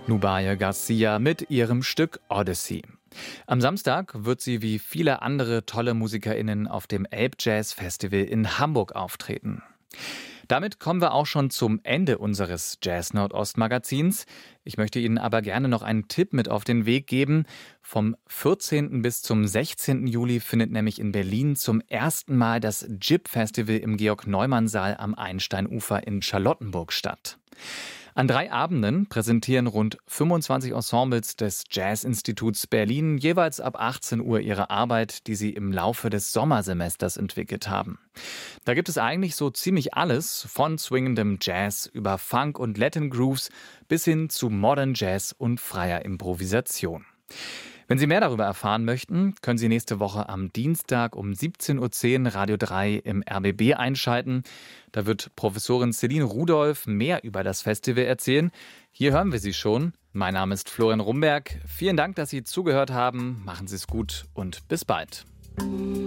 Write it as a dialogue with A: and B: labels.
A: Nubya Garcia mit ihrem Stück Odyssey. Am Samstag wird sie wie viele andere tolle MusikerInnen auf dem Elbjazz Festival in Hamburg auftreten. Damit kommen wir auch schon zum Ende unseres Jazz Nordost Magazins. Ich möchte Ihnen aber gerne noch einen Tipp mit auf den Weg geben. Vom 14. bis zum 16. Juli findet nämlich in Berlin zum ersten Mal das JIP Festival im Georg-Neumann-Saal am Einsteinufer in Charlottenburg statt. An 3 Abenden präsentieren rund 25 Ensembles des Jazz-Instituts Berlin jeweils ab 18 Uhr ihre Arbeit, die sie im Laufe des Sommersemesters entwickelt haben. Da gibt es eigentlich so ziemlich alles, von swingendem Jazz über Funk und Latin Grooves bis hin zu Modern Jazz und freier Improvisation. Wenn Sie mehr darüber erfahren möchten, können Sie nächste Woche am Dienstag um 17.10 Uhr Radio 3 im RBB einschalten. Da wird Professorin Celine Rudolph mehr über das Festival erzählen. Hier hören wir sie schon. Mein Name ist Florian Rumberg. Vielen Dank, dass Sie zugehört haben. Machen Sie es gut und bis bald.